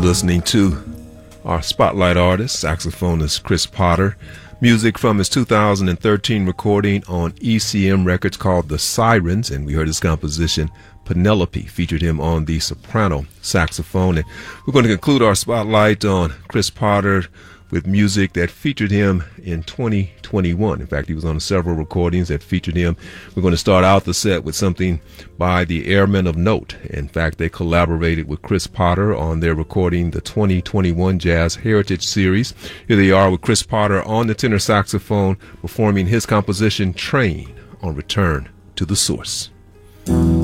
listening to our spotlight artist, saxophonist Chris Potter. Music from his 2013 recording on ECM Records called The Sirens, and we heard his composition Penelope, featured him on the soprano saxophone. And we're going to conclude our spotlight on Chris Potter with music that featured him in 2021. In fact, he was on several recordings that featured him. We're going to start out the set with something by the Airmen of Note. In fact, they collaborated with Chris Potter on their recording, the 2021 Jazz Heritage Series. Here they are with Chris Potter on the tenor saxophone, performing his composition Train on Return to the Source.